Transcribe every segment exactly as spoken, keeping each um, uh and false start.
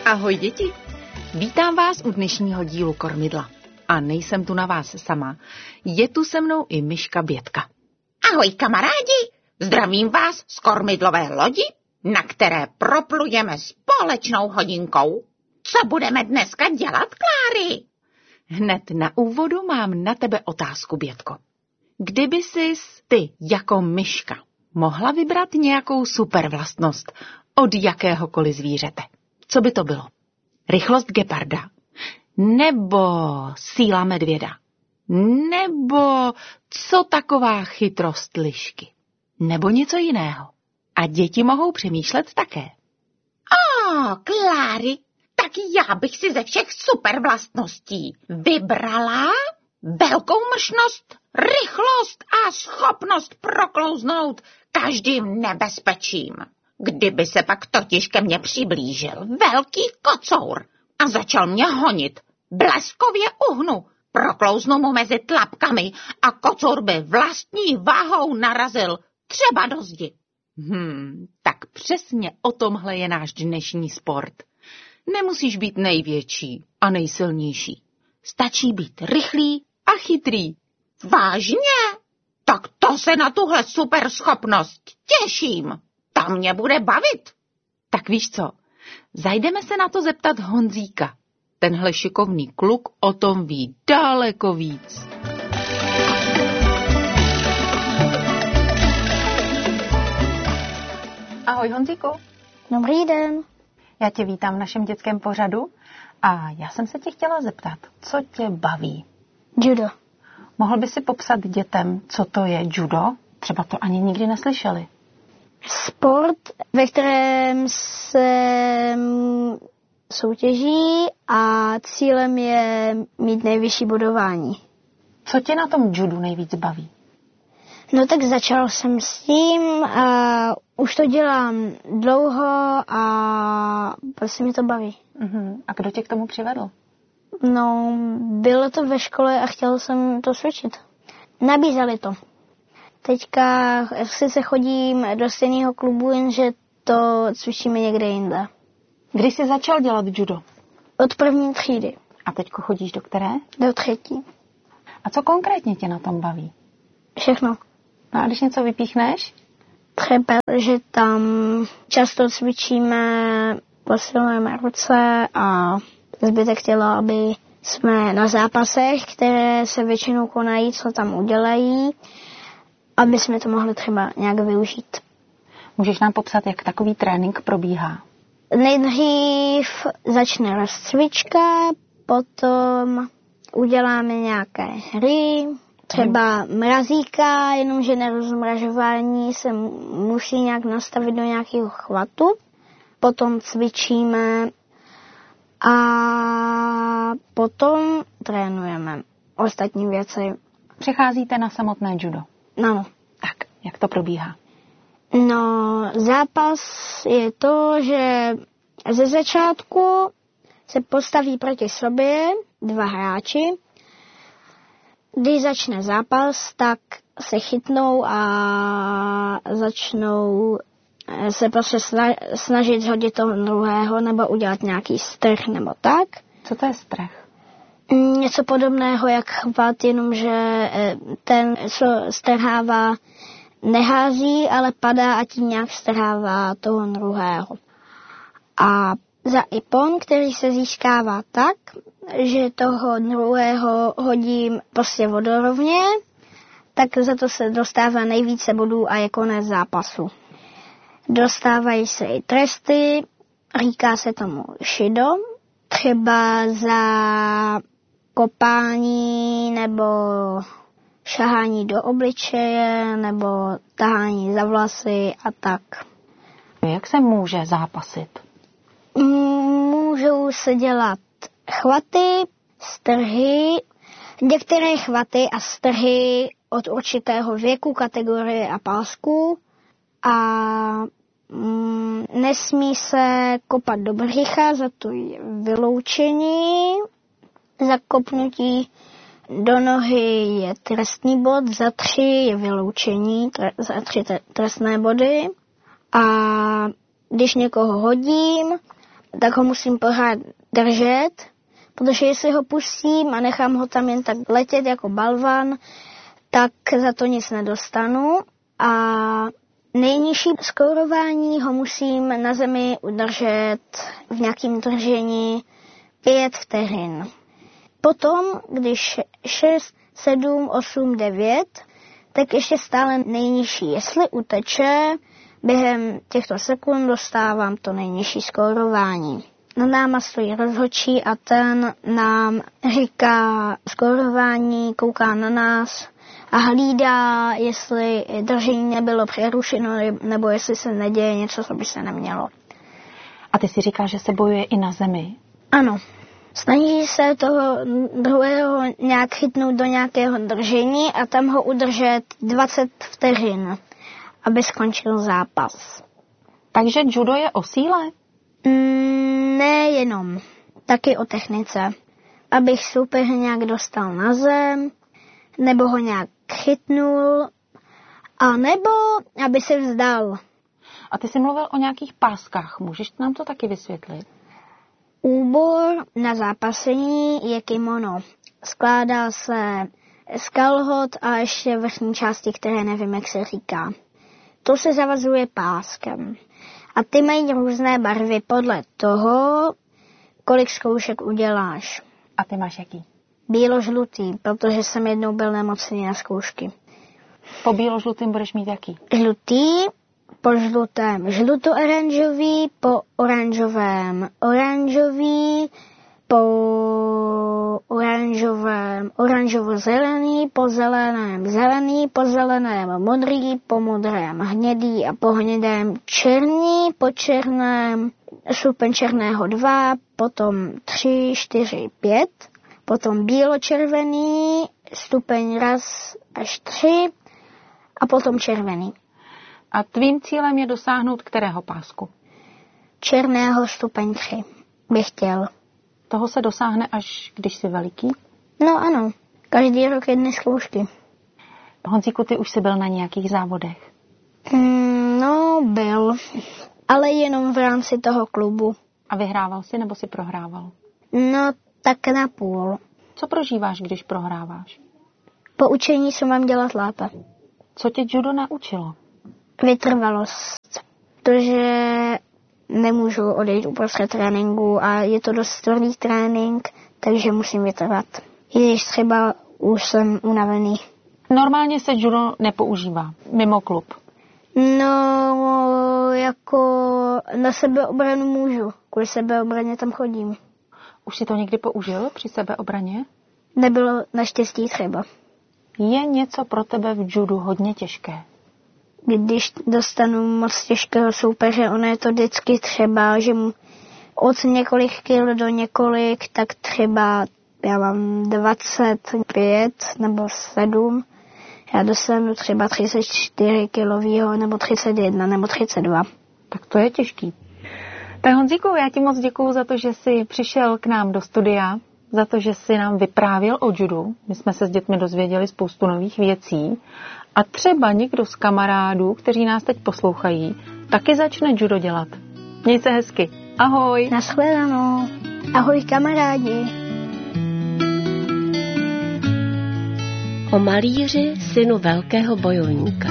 Ahoj děti, vítám vás u dnešního dílu Kormidla. A nejsem tu na vás sama, je tu se mnou i Myška Bětka. Ahoj kamarádi, zdravím vás z kormidlové lodi, na které proplujeme společnou hodinkou. Co budeme dneska dělat, Kláry? Hned na úvodu mám na tebe otázku, Bětko. Kdyby sis ty jako myška mohla vybrat nějakou super vlastnost od jakéhokoliv zvířete, co by to bylo? Rychlost geparda? Nebo síla medvěda? Nebo co taková chytrost lišky? Nebo něco jiného? A děti mohou přemýšlet také. Ó, Kláry, tak já bych si ze všech super vlastností vybrala velkou mršnost, rychlost a schopnost proklouznout každým nebezpečím. Kdyby se pak totiž ke mně přiblížil velký kocour a začal mě honit, bleskově uhnu, proklouznu mu mezi tlapkami a kocour by vlastní váhou narazil třeba do zdi. Hmm, tak přesně o tomhle je náš dnešní sport. Nemusíš být největší a nejsilnější. Stačí být rychlý a chytrý. Vážně? Tak to se na tuhle super schopnost těším. Ta mě bude bavit. Tak víš co, zajdeme se na to zeptat Honzíka. Tenhle šikovný kluk o tom ví daleko víc. Ahoj Honzíku. Dobrý den. Já tě vítám v našem dětském pořadu a já jsem se tě chtěla zeptat, co tě baví? Judo. Mohl by si popsat dětem, co to je judo? Třeba to ani nikdy neslyšeli. Sport, ve kterém se soutěží a cílem je mít nejvyšší bodování. Co tě na tom judu nejvíc baví? No tak začal jsem s tím a už to dělám dlouho a prostě mi to baví. Uh-huh. A kdo tě k tomu přivedl? No, bylo to ve škole a chtěl jsem to cvičit. Nabízeli to. Teďka sice chodím do stejného klubu, jenže to cvičíme někde jinde. Kdy jsi začal dělat judo? Od první třídy. A teďko chodíš do které? Do třetí. A co konkrétně tě na tom baví? Všechno. No a když něco vypíchneš? Třeba, že tam často cvičíme, posilujeme ruce a zbytek těla, aby jsme na zápasech, které se většinou konají, co tam udělají, aby jsme to mohli třeba nějak využít. Můžeš nám popsat, jak takový trénink probíhá? Nejdřív začne rozcvička, potom uděláme nějaké hry, třeba mrazíka, jenomže na rozmražování se musí nějak nastavit do nějakého chvatu. Potom cvičíme a potom trénujeme ostatní věci. Přecházíte na samotné judo? Ano. Tak, jak to probíhá? No, zápas je to, že ze začátku se postaví proti sobě dva hráči. Když začne zápas, tak se chytnou a začnou se prostě snažit zhodit toho druhého nebo udělat nějaký strh nebo tak. Co to je strh? Něco podobného jak chvat, jenomže ten, co strhává, nehází, ale padá a tím nějak strhává toho druhého. A za ipon, který se získává tak, že toho druhého hodím prostě vodorovně, tak za to se dostává nejvíce bodů a je konec zápasu. Dostávají se i tresty, říká se tomu šido, třeba za kopání nebo šahání do obličeje nebo tahání za vlasy a tak. Jak se může zápasit? Můžou se dělat chvaty, strhy, některé chvaty a strhy od určitého věku, kategorie a pásku a mm, nesmí se kopat do břicha, za to je vyloučení, za kopnutí do nohy je trestný bod, za tři je vyloučení, za tři trestné body a když někoho hodím, tak ho musím pořád držet, protože jestli ho pustím a nechám ho tam jen tak letět jako balvan, tak za to nic nedostanu. A nejnižší skórování ho musím na zemi udržet v nějakém držení pět vteřin. Potom, když šest, sedm, osm, devět, tak ještě stále nejnižší. Jestli uteče, během těchto sekund dostávám to nejnižší skórování. Na náma stojí rozhodčí a ten nám říká skórování, kouká na nás a hlídá, jestli držení nebylo přerušeno nebo jestli se neděje něco, co by se nemělo. A ty si říkáš, že se bojuje i na zemi? Ano. Snaží se toho druhého nějak chytnout do nějakého držení a tam ho udržet dvacet vteřin, aby skončil zápas. Takže judo je o síle? Mm, nejenom. Taky o technice. Abych soupeře nějak dostal na zem, nebo ho nějak chytnul, a nebo aby se vzdal. A ty jsi mluvil o nějakých páskách. Můžeš nám to taky vysvětlit? Úbor na zápasení je kimono. Skládá se z kalhot a ještě vrchní části, které nevím, jak se říká. To se zavazuje páskem. A ty mají různé barvy podle toho, kolik zkoušek uděláš. A ty máš jaký? Bílo-žlutý, protože jsem jednou byl nemocný na zkoušky. Po bílo-žlutým budeš mít jaký? Žlutý, po žlutém žluto-oranžový, po oranžovém oranžový, po oranžovém oranžovo-zelený, po zeleném zelený, po zeleném modrý, po modrém hnědý a po hnědém černý, po černém stupeň černého dva, potom tři, čtyři, pět, potom bílo-červený, stupeň raz až tři a potom červený. A tvým cílem je dosáhnout kterého pásku? Černého stupeň tři bych chtěl. Toho se dosáhne, až když jsi veliký? No ano, každý rok jedny zkoušky. Honzíku, ty už jsi byl na nějakých závodech? Mm, no, byl, ale jenom v rámci toho klubu. A vyhrával jsi, nebo jsi prohrával? No, tak na půl. Co prožíváš, když prohráváš? Poučení se mám dělat lépe. Co tě judo naučilo? Vytrvalost. To, že nemůžu odejít uprostřed tréninku a je to dost tvrdý trénink, takže musím vytrvat. I když třeba už jsem unavený. Normálně se judo nepoužívá mimo klub. No, jako na sebeobranu můžu. Kvůli sebeobraně tam chodím. Už si to někdy použil při sebeobraně? Nebylo naštěstí třeba. Je něco pro tebe v judu hodně těžké? Když dostanu moc těžkého soupeře, ono je to vždycky třeba, že mu od několik kil do několik, tak třeba já mám dvacet pět nebo sedm, já dostanu třeba třicet čtyři kilovýho nebo třicet jedna nebo třicet dva. Tak to je těžký. Tak Honzíku, já ti moc děkuju za to, že jsi přišel k nám do studia, za to, že jsi nám vyprávěl o judu. My jsme se s dětmi dozvěděli spoustu nových věcí. A třeba někdo z kamarádů, kteří nás teď poslouchají, taky začne judo dělat. Měj se hezky. Ahoj. Nashledanou. Ahoj kamarádi. O malíři, synu velkého bojovníka.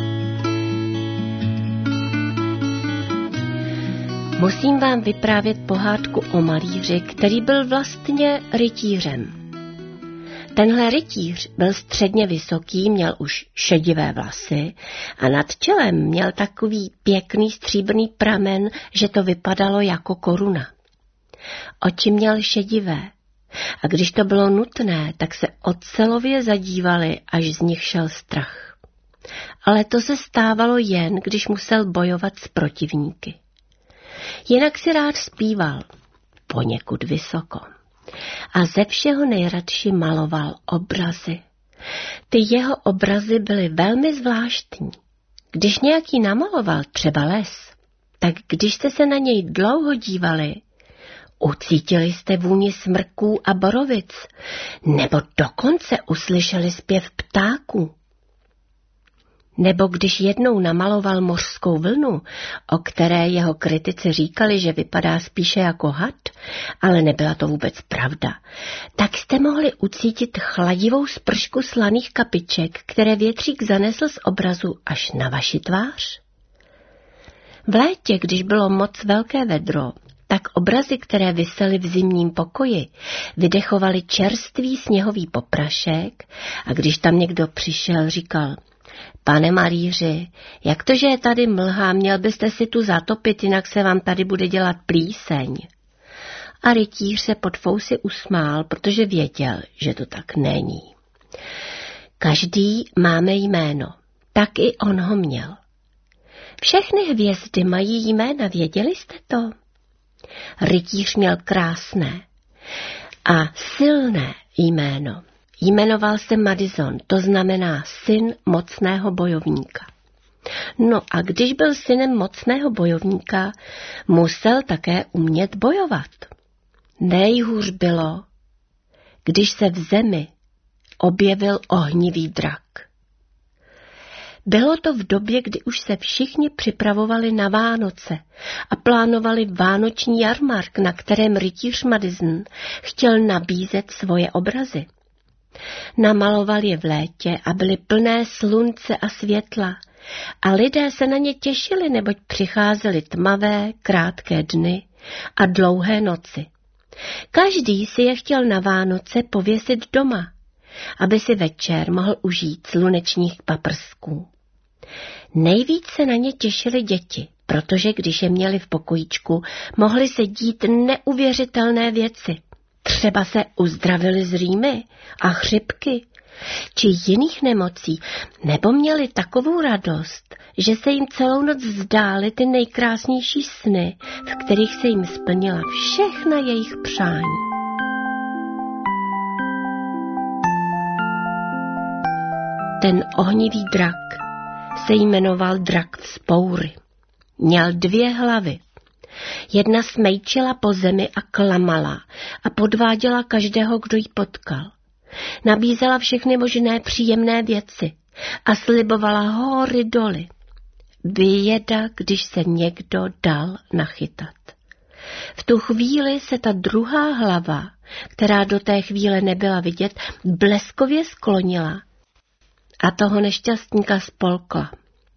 Musím vám vyprávět pohádku o malíři, který byl vlastně rytířem. Tenhle rytíř byl středně vysoký, měl už šedivé vlasy a nad čelem měl takový pěkný stříbrný pramen, že to vypadalo jako koruna. Oči měl šedivé a když to bylo nutné, tak se ocelově zadívali, až z nich šel strach. Ale to se stávalo jen, když musel bojovat s protivníky. Jinak si rád zpíval, poněkud vysoko. A ze všeho nejradši maloval obrazy. Ty jeho obrazy byly velmi zvláštní. Když nějaký namaloval třeba les, tak když jste se na něj dlouho dívali, ucítili jste vůni smrků a borovic, nebo dokonce uslyšeli zpěv ptáků. Nebo když jednou namaloval mořskou vlnu, o které jeho kritici říkali, že vypadá spíše jako had, ale nebyla to vůbec pravda, tak jste mohli ucítit chladivou spršku slaných kapiček, které větřík zanesl z obrazu až na vaši tvář. V létě, když bylo moc velké vedro, tak obrazy, které visely v zimním pokoji, vydechovaly čerstvý sněhový poprašek a když tam někdo přišel, říkal: Pane malíři, jak to, že je tady mlha, měl byste si tu zatopit, jinak se vám tady bude dělat plíseň. A rytíř se pod fousy usmál, protože věděl, že to tak není. Každý máme jméno, tak i on ho měl. Všechny hvězdy mají jména, věděli jste to? Rytíř měl krásné a silné jméno. Jmenoval se Madison, to znamená syn mocného bojovníka. No a když byl synem mocného bojovníka, musel také umět bojovat. Nejhůř bylo, když se v zemi objevil ohnivý drak. Bylo to v době, kdy už se všichni připravovali na Vánoce a plánovali vánoční jarmark, na kterém rytíř Madison chtěl nabízet svoje obrazy. Namaloval je v létě a byly plné slunce a světla a lidé se na ně těšili, neboť přicházely tmavé, krátké dny a dlouhé noci. Každý si je chtěl na Vánoce pověsit doma, aby si večer mohl užít slunečních paprsků. Nejvíc se na ně těšily děti, protože když je měli v pokojíčku, mohly se dít neuvěřitelné věci. Třeba se uzdravili z rýmy a chřipky, či jiných nemocí, nebo měli takovou radost, že se jim celou noc zdály ty nejkrásnější sny, v kterých se jim splnila všechna jejich přání. Ten ohnivý drak se jmenoval drak Vzpoury. Měl dvě hlavy. Jedna smejčila po zemi a klamala a podváděla každého, kdo ji potkal. Nabízela všechny možné příjemné věci a slibovala hory doly. Běda, když se někdo dal nachytat. V tu chvíli se ta druhá hlava, která do té chvíle nebyla vidět, bleskově sklonila a toho nešťastníka spolkla.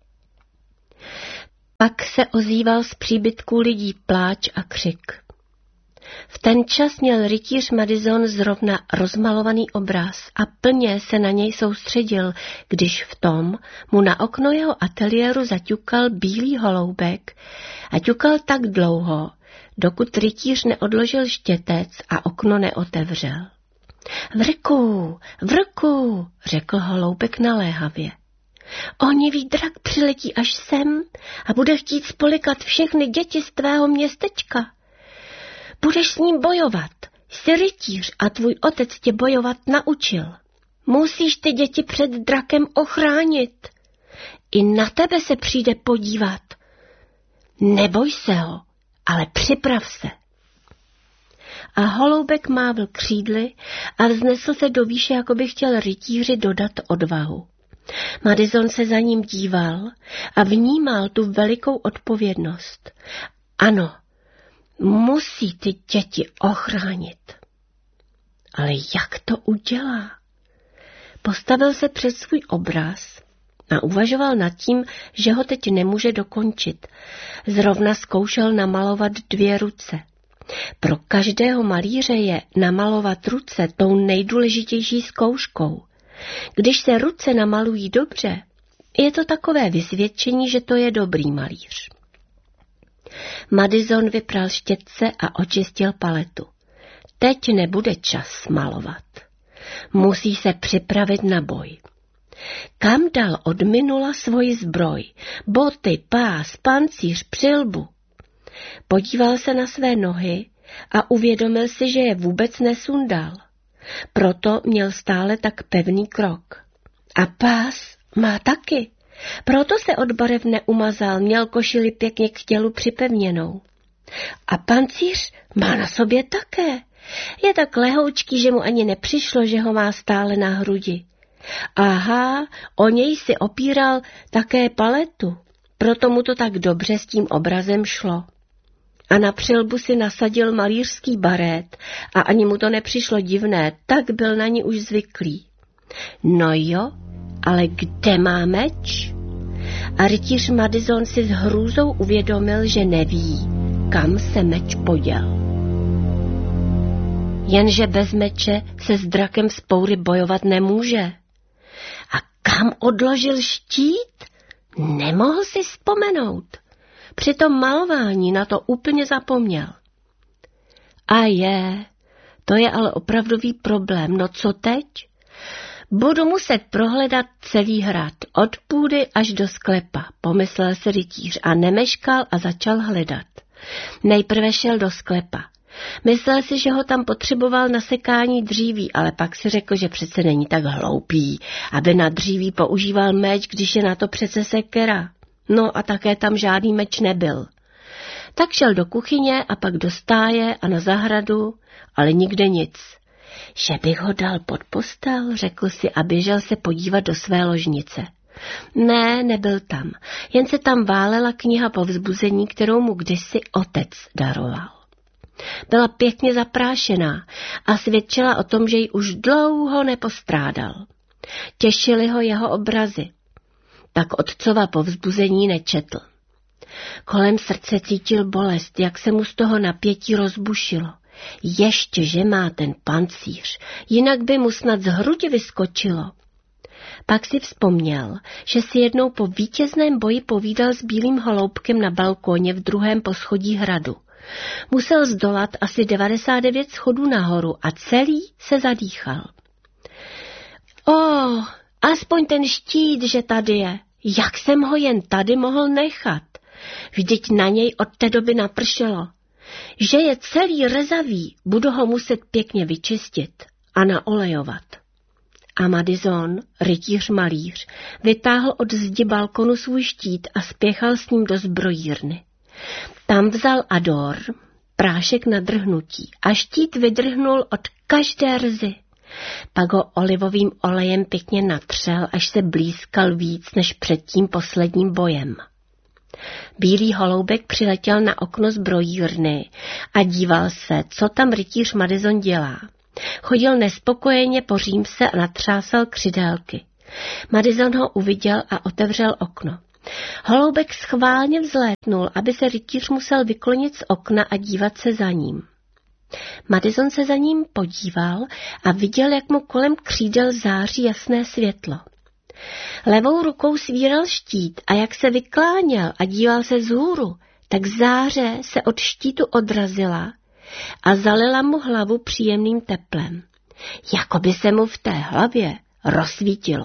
Pak se ozýval z příbytků lidí pláč a křik. V ten čas měl rytíř Madison zrovna rozmalovaný obraz a plně se na něj soustředil, když v tom mu na okno jeho ateliéru zaťukal bílý holoubek a ťukal tak dlouho, dokud rytíř neodložil štětec a okno neotevřel. Vrku, vrku, řekl holoubek naléhavě. Ohnivý drak přiletí až sem a bude chtít spolikat všechny děti z tvého městečka. Budeš s ním bojovat, jsi rytíř a tvůj otec tě bojovat naučil. Musíš ty děti před drakem ochránit. I na tebe se přijde podívat. Neboj se ho, ale připrav se. A holoubek mávl křídly a vznesl se do výše, jako by chtěl rytíři dodat odvahu. Madison se za ním díval a vnímal tu velikou odpovědnost. Ano, musí ty děti ochránit. Ale jak to udělá? Postavil se před svůj obraz a uvažoval nad tím, že ho teď nemůže dokončit. Zrovna zkoušel namalovat dvě ruce. Pro každého malíře je namalovat ruce tou nejdůležitější zkouškou. Když se ruce namalují dobře, je to takové vysvědčení, že to je dobrý malíř. Madison vypral štětce a očistil paletu. Teď nebude čas malovat. Musí se připravit na boj. Kam dal od minula svoji zbroj? Boty, pás, pancíř, přilbu. Podíval se na své nohy a uvědomil si, že je vůbec nesundal. Proto měl stále tak pevný krok. A pás má taky. Proto se od barev neumazal, měl košili pěkně k tělu připevněnou. A pancíř má na sobě také. Je tak lehoučký, že mu ani nepřišlo, že ho má stále na hrudi. Aha, o něj si opíral také paletu, proto mu to tak dobře s tím obrazem šlo. A na přilbu si nasadil malířský barét a ani mu to nepřišlo divné, tak byl na ní už zvyklý. No jo, ale kde má meč? A rytíř Madison si s hrůzou uvědomil, že neví, kam se meč poděl. Jenže bez meče se s drakem vzpoury bojovat nemůže. A kam odložil štít? Nemohl si vzpomenout. Při tom malování na to úplně zapomněl. A je, to je ale opravdový problém. No co teď? Budu muset prohledat celý hrad, od půdy až do sklepa, pomyslel se rytíř a nemeškal a začal hledat. Nejprve šel do sklepa. Myslel si, že ho tam potřeboval na sekání dříví, ale pak si řekl, že přece není tak hloupý, aby na dříví používal meč, když je na to přece sekera. No a také tam žádný meč nebyl. Tak šel do kuchyně a pak do stáje a na zahradu, ale nikde nic. Že bych ho dal pod postel, řekl si a běžel se podívat do své ložnice. Ne, nebyl tam, jen se tam válela kniha povzbuzení, kterou mu kdysi otec daroval. Byla pěkně zaprášená a svědčila o tom, že ji už dlouho nepostrádal. Těšily ho jeho obrazy. Tak otcova povzbuzení nečetl. Kolem srdce cítil bolest, jak se mu z toho napětí rozbušilo. Ještě, že má ten pancíř, jinak by mu snad z hrudi vyskočilo. Pak si vzpomněl, že si jednou po vítězném boji povídal s bílým holoubkem na balkóně v druhém poschodí hradu. Musel zdolat asi devadesát devět schodů nahoru a celý se zadýchal. O, aspoň ten štít, že tady je. Jak jsem ho jen tady mohl nechat? Vždyť na něj od té doby napršelo. Že je celý rezavý, budu ho muset pěkně vyčistit a naolejovat. A Madison, rytíř malíř, vytáhl od zdi balkonu svůj štít a spěchal s ním do zbrojírny. Tam vzal Ador, prášek na drhnutí, a štít vydrhnul od každé rzy. Pak ho olivovým olejem pěkně natřel, až se blízkal víc než před tím posledním bojem. Bílý holoubek přiletěl na okno zbrojírny a díval se, co tam rytíř Madison dělá. Chodil nespokojeně po římse a natřásal křidélky. Madison ho uviděl a otevřel okno. Holoubek schválně vzlétnul, aby se rytíř musel vyklonit z okna a dívat se za ním. Madison se za ním podíval a viděl, jak mu kolem křídel září jasné světlo. Levou rukou svíral štít a jak se vykláněl a díval se vzhůru, tak záře se od štítu odrazila a zalila mu hlavu příjemným teplem. Jako by se mu v té hlavě rozsvítilo.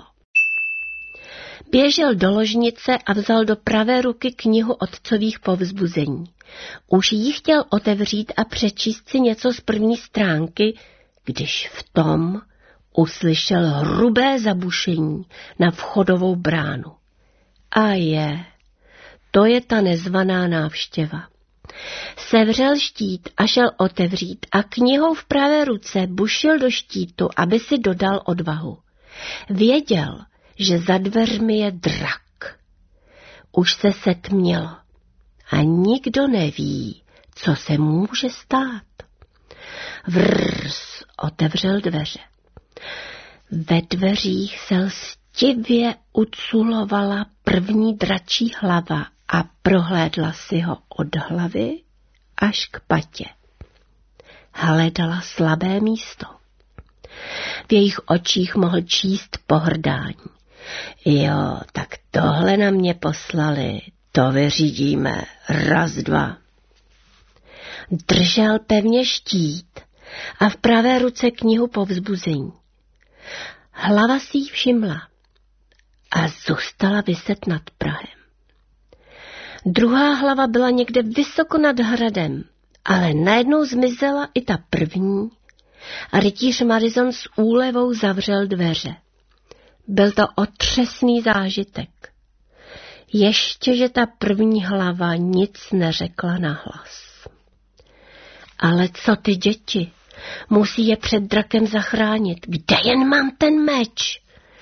Běžel do ložnice a vzal do pravé ruky knihu otcových povzbuzení. Už ji chtěl otevřít a přečíst si něco z první stránky, když v tom uslyšel hrubé zabušení na vchodovou bránu. A je, to je ta nezvaná návštěva. Sevřel štít a šel otevřít a knihou v pravé ruce bušil do štítu, aby si dodal odvahu. Věděl, že za dveřmi je drak. Už se setmělo a nikdo neví, co se může stát. Vrrs otevřel dveře. Ve dveřích se lstivě uculovala první dračí hlava a prohlédla si ho od hlavy až k patě. Hledala slabé místo. V jejich očích mohl číst pohrdání. Jo, tak tohle na mě poslali, to vyřídíme, raz, dva. Držel pevně štít a v pravé ruce knihu povzbuzení. Hlava si jí všimla a zůstala viset nad prahem. Druhá hlava byla někde vysoko nad hradem, ale najednou zmizela i ta první a rytíř Madison s úlevou zavřel dveře. Byl to otřesný zážitek. Ještě, že ta první hlava nic neřekla nahlas. Ale co ty děti? Musí je před drakem zachránit. Kde jen mám ten meč?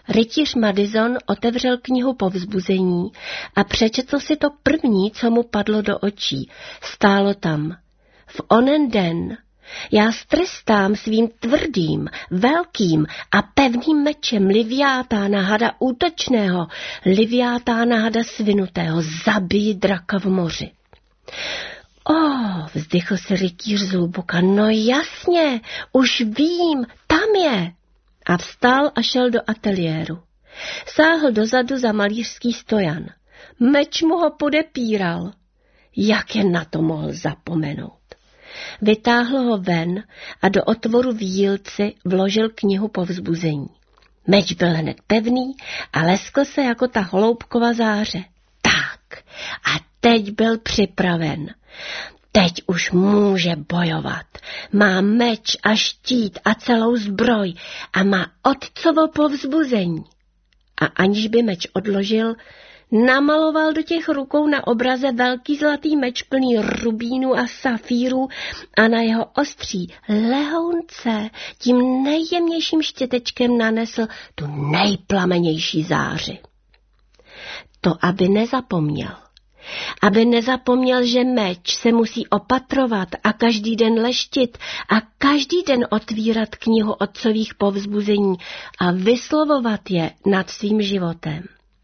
Rytíř Madison otevřel knihu povzbuzení a přečetl si to první, co mu padlo do očí. Stálo tam: v onen den já strestám svým tvrdým, velkým a pevným mečem Liviátána hada útočného, Liviátána hada svinutého, zabij draka v moři. O, oh, vzdychl si rytíř zhluboka, no jasně, už vím, tam je. A vstal a šel do ateliéru. Sáhl dozadu za malířský stojan. Meč mu ho podepíral. Jak je na to mohl zapomenout? Vytáhl ho ven a do otvoru v jílci vložil knihu povzbuzení. Meč byl hned pevný a leskl se jako ta holoubkova záře. Tak, a teď byl připraven. Teď už může bojovat. Má meč a štít a celou zbroj a má otcovo povzbuzení. A aniž by meč odložil, namaloval do těch rukou na obraze velký zlatý meč plný rubínů a safírů a na jeho ostří lehounce tím nejjemnějším štětečkem nanesl tu nejplamenější záři. To, aby nezapomněl. Aby nezapomněl, že meč se musí opatrovat a každý den leštit a každý den otvírat knihu otcových povzbuzení a vyslovovat je nad svým životem.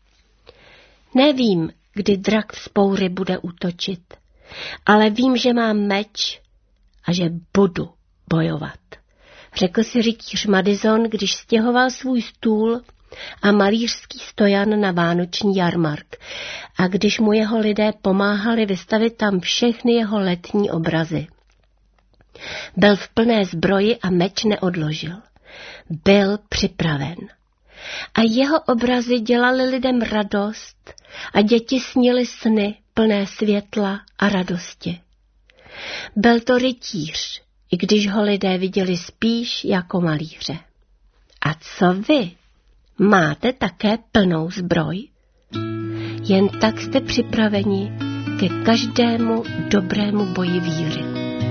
Nevím, kdy drak vzpoury bude útočit, ale vím, že mám meč a že budu bojovat, řekl si rytíř Madison, když stěhoval svůj stůl a malířský stojan na vánoční jarmark a když mu jeho lidé pomáhali vystavit tam všechny jeho letní obrazy. Byl v plné zbroji a meč neodložil. Byl připraven. A jeho obrazy dělaly lidem radost a děti snily sny plné světla a radosti. Byl to rytíř, i když ho lidé viděli spíš jako malíře. A co vy? Máte také plnou zbroj? Jen tak jste připraveni ke každému dobrému boji víry.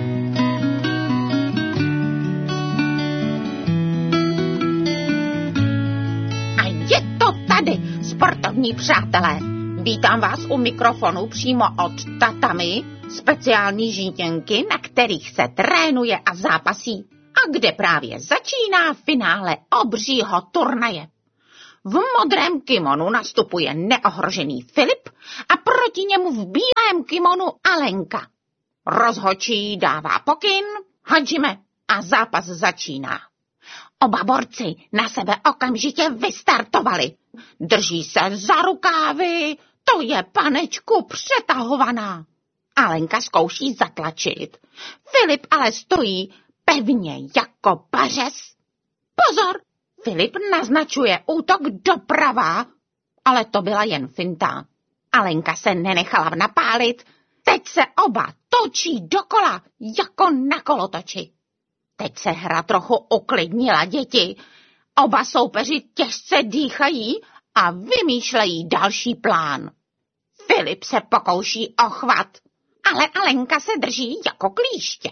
A je to tady, sportovní přátelé. Vítám vás u mikrofonu přímo od tatami, speciální žítěnky, na kterých se trénuje a zápasí a kde právě začíná finále obřího turnaje. V modrém kimonu nastupuje neohrožený Filip a proti němu v bílém kimonu Alenka. Rozhodčí dává pokyn, hadžíme a zápas začíná. Oba borci na sebe okamžitě vystartovali. Drží se za rukávy, to je panečku přetahovaná. Alenka zkouší zatlačit. Filip ale stojí pevně jako pařez. Pozor! Filip naznačuje útok doprava, ale to byla jen finta. Alenka se nenechala napálit, teď se oba točí dokola jako na kolotoči. Teď se hra trochu uklidnila, děti. Oba soupeři těžce dýchají a vymýšlejí další plán. Filip se pokouší o chvat, ale Alenka se drží jako klíště.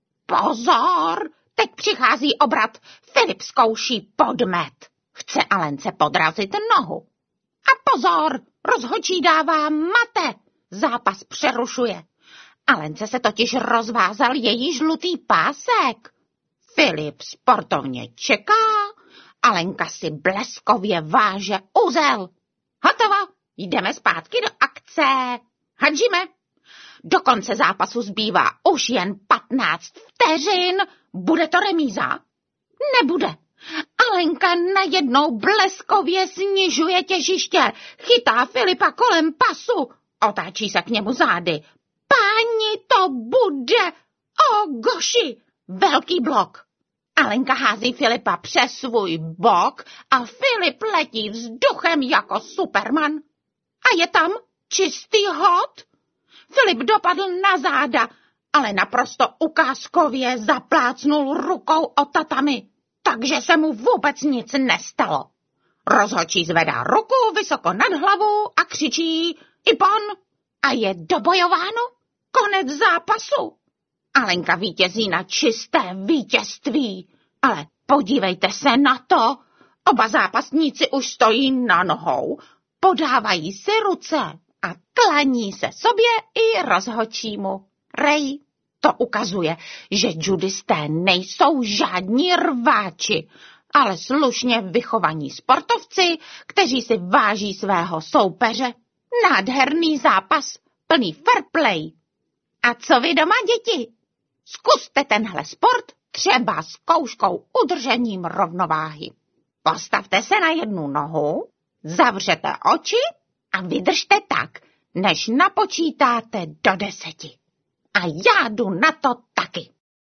Pozor! Teď přichází obrat, Filip zkouší podmet. Chce Alence podrazit nohu. A pozor, rozhodčí dává mate. Zápas přerušuje. Alence se totiž rozvázal její žlutý pásek. Filip sportovně čeká, Alenka si bleskově váže uzel. Hotovo, jdeme zpátky do akce. Hadžíme. Do konce zápasu zbývá už jen patnáct vteřin. Bude to remíza? Nebude. Alenka najednou bleskově snižuje těžiště, chytá Filipa kolem pasu, otáčí se k němu zády. Páni, to bude! O goši! Velký blok. Alenka hází Filipa přes svůj bok a Filip letí vzduchem jako Superman. A je tam čistý hod. Filip dopadl na záda, ale naprosto ukázkově zaplácnul rukou o tatami, takže se mu vůbec nic nestalo. Rozhodčí zvedá ruku vysoko nad hlavu a křičí Ipon a je dobojováno. Konec zápasu. Alenka vítězí na čisté vítězství, ale podívejte se na to. Oba zápasníci už stojí na nohou, podávají si ruce a klaní se sobě i rozhodčímu. Ray, to ukazuje, že judisté nejsou žádní rváči, ale slušně vychovaní sportovci, kteří si váží svého soupeře. Nádherný zápas, plný fair play. A co vy doma, děti? Zkuste tenhle sport třeba s kouškou udržením rovnováhy. Postavte se na jednu nohu, zavřete oči a vydržte tak, než napočítáte do deseti. A já jdu na to taky.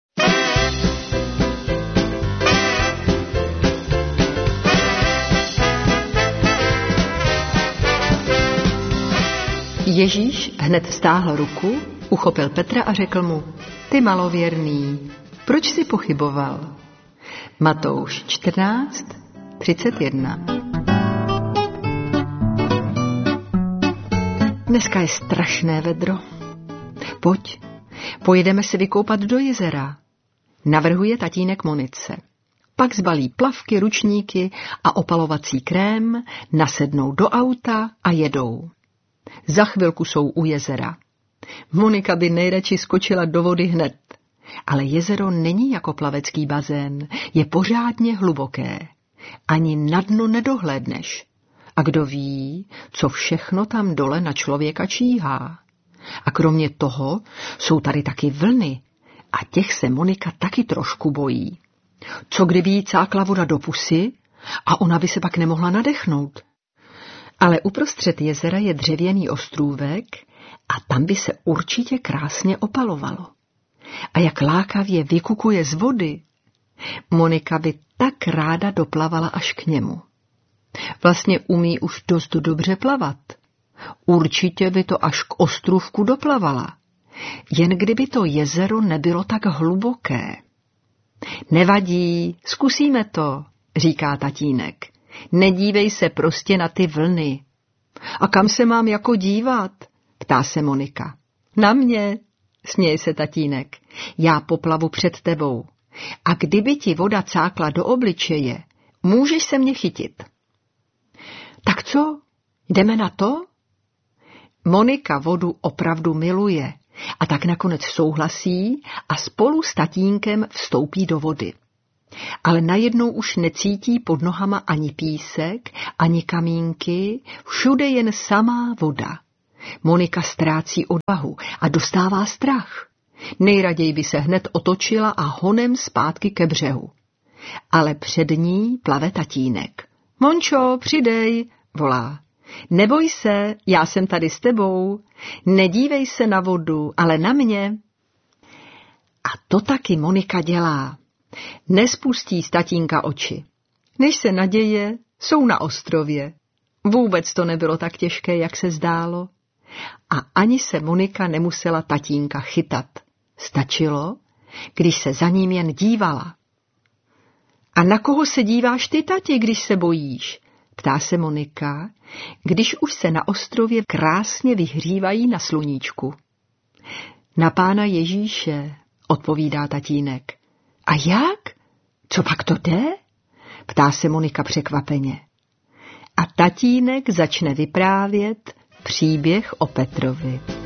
Ježíš hned vztáhl ruku, uchopil Petra a řekl mu: Ty malověrný, proč jsi pochyboval? Matouš čtrnáct, třicet jedna. Dneska je strašné vedro. Pojď, pojedeme se vykoupat do jezera, navrhuje tatínek Monice. Pak zbalí plavky, ručníky a opalovací krém, nasednou do auta a jedou. Za chvilku jsou u jezera. Monika by nejradši skočila do vody hned, ale jezero není jako plavecký bazén, je pořádně hluboké. Ani na dno nedohlédneš. A kdo ví, co všechno tam dole na člověka číhá. A kromě toho jsou tady taky vlny a těch se Monika taky trošku bojí. Co kdyby jí cákla voda do pusy a ona by se pak nemohla nadechnout? Ale uprostřed jezera je dřevěný ostrůvek a tam by se určitě krásně opalovalo. A jak lákavě vykukuje z vody, Monika by tak ráda doplavala až k němu. Vlastně umí už dost dobře plavat. Určitě by to až k ostrůvku doplavala, jen kdyby to jezero nebylo tak hluboké. Nevadí, zkusíme to, říká tatínek. Nedívej se prostě na ty vlny. A kam se mám jako dívat? Ptá se Monika. Na mě, směje se tatínek. Já poplavu před tebou. A kdyby ti voda cákla do obličeje, můžeš se mě chytit. Tak co? Jdeme na to? Monika vodu opravdu miluje a tak nakonec souhlasí a spolu s tatínkem vstoupí do vody. Ale najednou už necítí pod nohama ani písek, ani kamínky, všude jen samá voda. Monika ztrácí odvahu a dostává strach. Nejraději by se hned otočila a honem zpátky ke břehu. Ale před ní plave tatínek. Mončo, přidej, volá. Neboj se, já jsem tady s tebou. Nedívej se na vodu, ale na mě. A to taky Monika dělá. Nespustí z tatínka oči. Než se naděje, jsou na ostrově. Vůbec to nebylo tak těžké, jak se zdálo. A ani se Monika nemusela tatínka chytat. Stačilo, když se za ním jen dívala. A na koho se díváš ty, tati, když se bojíš? Ptá se Monika, když už se na ostrově krásně vyhřívají na sluníčku. Na Pána Ježíše, odpovídá tatínek. A jak? Co pak to jde? Ptá se Monika překvapeně. A tatínek začne vyprávět příběh o Petrovi.